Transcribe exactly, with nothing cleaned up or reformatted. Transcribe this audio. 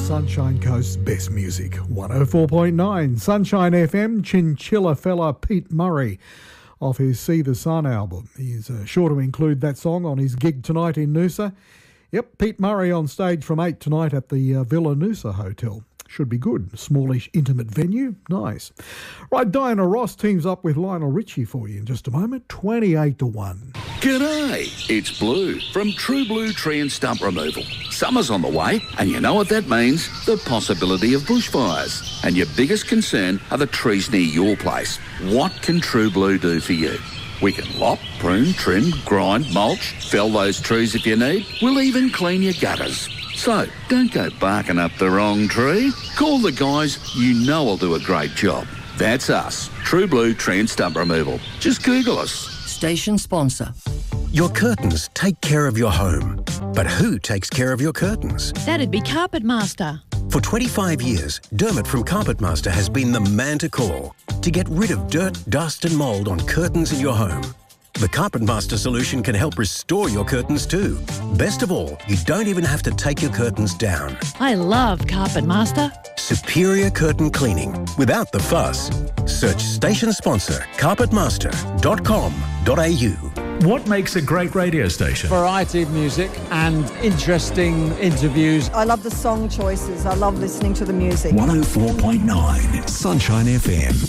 Sunshine Coast's best music. one oh four point nine Sunshine F M, Chinchilla fella Pete Murray off his See the Sun album. He's uh, sure to include that song on his gig tonight in Noosa. Yep, Pete Murray on stage from eight tonight at the uh, Villa Noosa Hotel. Should be good. Smallish, intimate venue. Nice. Right, Diana Ross teams up with Lionel Richie for you in just a moment. twenty-eight to one. G'day, it's Blue from True Blue Tree and Stump Removal. Summer's on the way, and you know what that means? The possibility of bushfires. And your biggest concern are the trees near your place. What can True Blue do for you? We can lop, prune, trim, grind, mulch, fell those trees if you need. We'll even clean your gutters. So, don't go barking up the wrong tree. Call the guys you know will do a great job. That's us, True Blue Tree and Stump Removal. Just Google us. Station sponsor. Your curtains take care of your home. But who takes care of your curtains? That'd be Carpet Master. For twenty-five years, Dermot from Carpet Master has been the man to call to get rid of dirt, dust and mould on curtains in your home. The Carpet Master solution can help restore your curtains too. Best of all, you don't even have to take your curtains down. I love Carpet Master. Superior curtain cleaning without the fuss. Search station sponsor carpet master dot com dot a u. What makes a great radio station? Variety of music and interesting interviews. I love the song choices. I love listening to the music. one oh four point nine Sunshine F M.